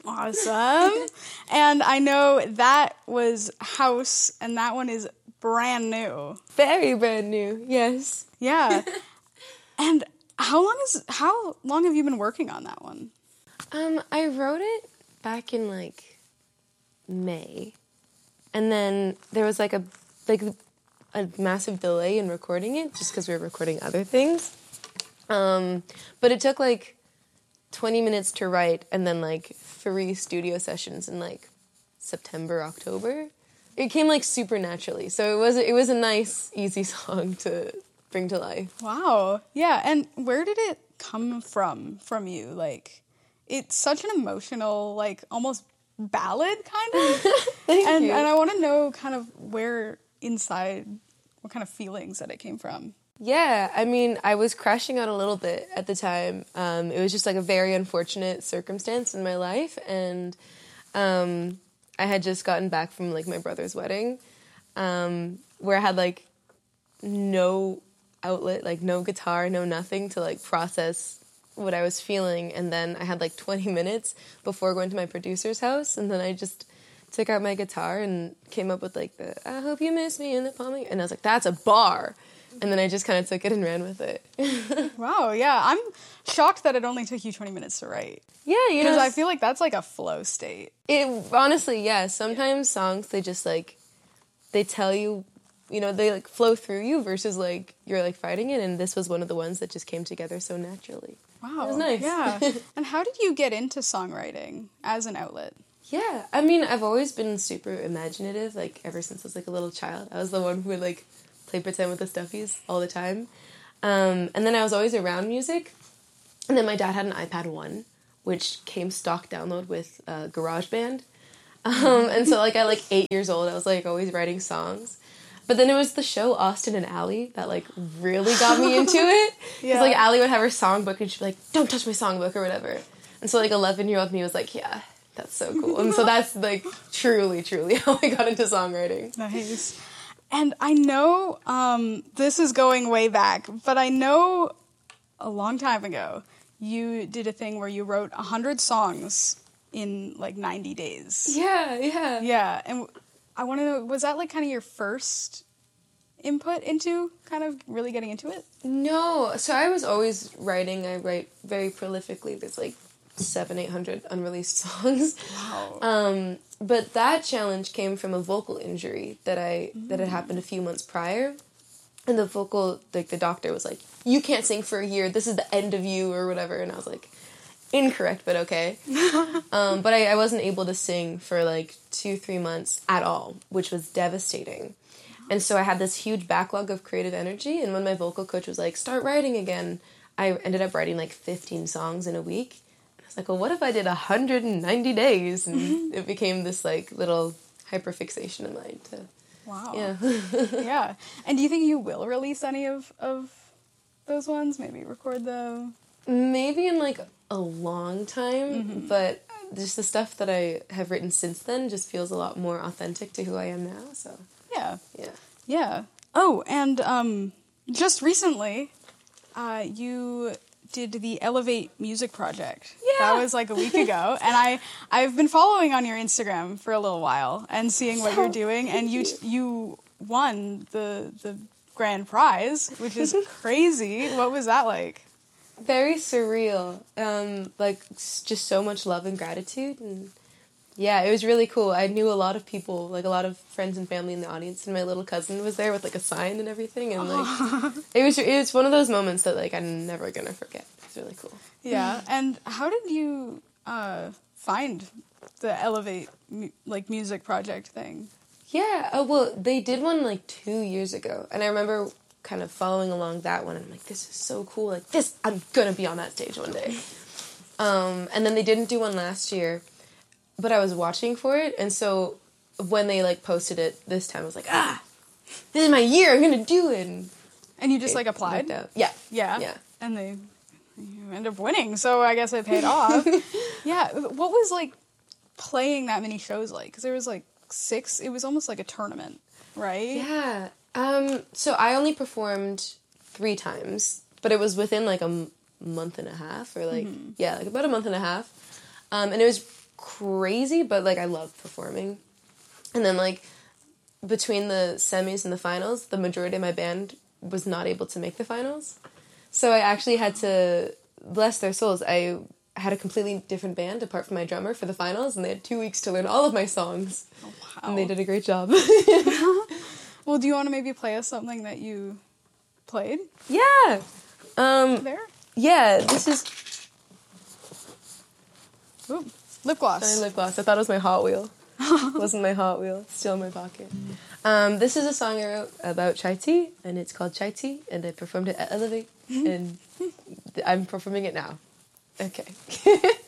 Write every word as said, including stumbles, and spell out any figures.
Awesome. And I know that was House, and that one is brand new. Very brand new, yes. Yeah. And how long is how long have you been working on that one? Um, I wrote it back in like May, and then there was like a like a massive delay in recording it just because we were recording other things. Um, but it took like twenty minutes to write, and then like three studio sessions in like September, October. It came like super naturally, so it was it was a nice, easy song to bring to life. Wow. Yeah. And where did it come from from you? Like, it's such an emotional, like almost ballad kind of. Thank and you. and I want to know kind of where inside, what kind of feelings that it came from. Yeah, I mean, I was crashing out a little bit at the time. Um, it was just like a very unfortunate circumstance in my life, and um, I had just gotten back from like my brother's wedding, um, where I had like no outlet, like no guitar, no nothing to like process what I was feeling, and then I had like twenty minutes before going to my producer's house, and then I just took out my guitar and came up with like the "I hope you miss me in the palm," and I was like, "That's a bar." And then I just kind of took it and ran with it. Wow, yeah. I'm shocked that it only took you twenty minutes to write. Yeah, you know. Because I feel like that's like a flow state. It honestly, yeah. Sometimes songs, they just like, they tell you, you know, they like flow through you versus like you're like fighting it. And this was one of the ones that just came together so naturally. Wow. It was nice. Yeah. And how did you get into songwriting as an outlet? Yeah, I mean, I've always been super imaginative, like ever since I was like a little child. I was the one who would like play pretend with the stuffies all the time. Um, and then I was always around music. And then my dad had an iPad one, which came stock download with uh, GarageBand. Um, and so like at like eight years old, I was like always writing songs. But then it was the show Austin and Ally that like really got me into it. Because Yeah. like Ally would have her songbook and she'd be like, "Don't touch my songbook" or whatever. And so like eleven-year-old me was like, yeah, that's so cool. And so that's like truly, truly how I got into songwriting. Nice. And I know um, this is going way back, but I know a long time ago you did a thing where you wrote one hundred songs in like ninety days. Yeah, yeah. Yeah, and I want to know, was that like kind of your first input into kind of really getting into it? No, so I was always writing. I write very prolifically. There's like seven, eight hundred unreleased songs. Wow. Um, but that challenge came from a vocal injury that I mm. that had happened a few months prior. And the vocal, like the doctor was like, "You can't sing for a year. This is the end of you," or whatever. And I was like, incorrect, but okay. um, but I, I wasn't able to sing for like two, three months at all, which was devastating. And so I had this huge backlog of creative energy. And when my vocal coach was like, "Start writing again," I ended up writing like fifteen songs in a week. And I was like, well, what if I did one hundred ninety days? And mm-hmm. it became this like little hyperfixation of mine. To, wow. Yeah. Yeah. And do you think you will release any of, of those ones? Maybe record them? Maybe in like a long time, mm-hmm. but just the stuff that I have written since then just feels a lot more authentic to who I am now, so... Yeah. Yeah. Yeah. Oh, and um, just recently, uh, you did the Elevate Music Project. Yeah. That was like a week ago. And I, I've been following on your Instagram for a little while and seeing what So, you're doing. And you, you won the, the grand prize, which is crazy. What was that like? Very surreal. Um, like, just so much love and gratitude, and... Yeah, it was really cool. I knew a lot of people, like a lot of friends and family in the audience, and my little cousin was there with like a sign and everything, and like it was it was one of those moments that like I'm never gonna forget. It's really cool. Yeah, and how did you uh, find the Elevate mu- like music project thing? Yeah, oh well, they did one like two years ago, and I remember kind of following along that one, and I'm like, this is so cool. Like this, I'm gonna be on that stage one day. Um, and then they didn't do one last year. But I was watching for it, and so when they, like, posted it this time, I was like, ah, this is my year, I'm gonna do it. And, and you just, like, applied? Yeah. Yeah. Yeah. And they, you end up winning, so I guess it paid off. Yeah. What was, like, playing that many shows like? Because there was, like, six, it was almost like a tournament, right? Yeah. Um, so I only performed three times, but it was within, like, a m- month and a half, or, like, mm-hmm. yeah, like, about a month and a half. Um, and it was crazy, but like I love performing. And then like between the semis and the finals, the majority of my band was not able to make the finals. So I actually had to, bless their souls, I had a completely different band apart from my drummer for the finals, and they had two weeks to learn all of my songs. Oh, wow. And they did a great job. Well, do you want to maybe play us something that you played? Yeah. Um, there? Yeah, this is... Ooh, lip gloss. Sorry, lip gloss. I thought it was my Hot Wheel. It wasn't my Hot Wheel. It's still in my pocket. Um, this is a song I wrote about chai tea, and it's called Chai Tea, and I performed it at Elevate, and I'm performing it now. Okay.